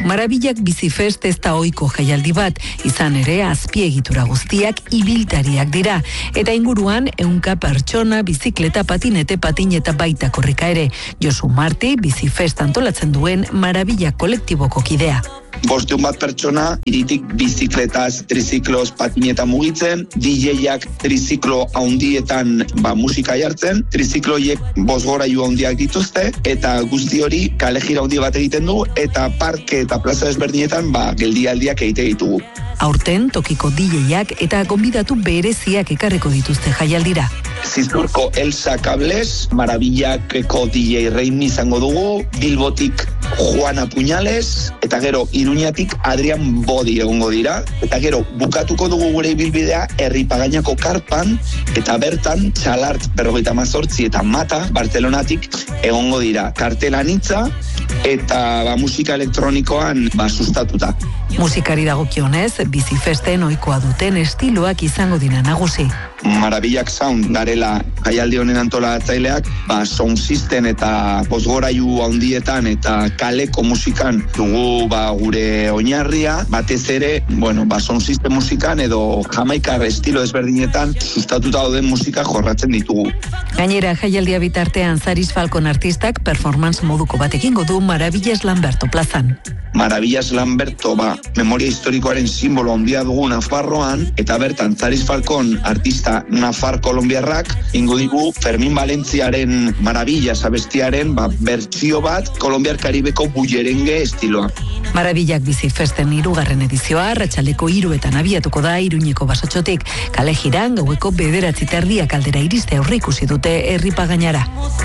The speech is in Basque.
Marabillak bizifest ez da ohiko jaialdi bat, izan ere azpiegitura guztiak ibiltariak dira. Eta inguruan, 100 pertsona, bizikleta, patinete, patineta baita korrika ere. Josu Marti, bizifest antolatzen duen Marabillak kolektiboko kidea. 500 pertsona, iritik bizikletaz, trizikloz, patineta mugitzen, DJ-ak triziklo haundietan musika jartzen, trizikloiek 5 gorailu haundiak dituzte, eta guzti hori kale jira haundi bat egiten du, eta parke eta plaza ezberdinetan geldialdiak egite ditugu. Aurten tokiko DJ-ak eta gonbidatu bereziak ekarreko dituzte jaialdira. Zizurko Elsa Cables, Marabillako DJ Reini izango dugu, Bilbotik Juana Puñales, eta gero Iruñatik Adrian Bodi egongo dira, eta gero bukatuko dugu gure ibilbidea Herripagainako Karpan, eta bertan Txalart 58 eta Mata Bartzelonatik egongo dira. Kartelan hitza eta musika elektronikoan sustatuta. Musikari dagokionez, bizifesten ohikoa duten estiloak izango dira nagusi. Marabillak Sound garela jaialdi honen antolatzaileak, sound system eta bozgorailu handietan eta kaleko musikan dugu gure oinarria, batez ere, sound system musikan edo jamaikar estilo ezberdinetan sustatuta dauden musika jorratzen ditugu. Gainera, jaialdia bitartean Zaris Falcon artistak performance moduko bat egingo du Maravillas Lamberto plazan. Maravillas Lamberto, memoria historikoaren simbolo handia dugu Nafarroan, eta bertan Zaris Falcon artista Nafar kolombiarrak ingo digu Fermin Valentziaren Maravillas abestiaren bertsio bat Kolombiar Karibeko bullerenge estiloa. Marabillak bizifesten 3. edizioa arratsaldeko 3etan abiatuko da Iruñeko Basotxotik. Kale jiran gaueko 9:30 aldera iriste aurreikusi dute Herripagainara.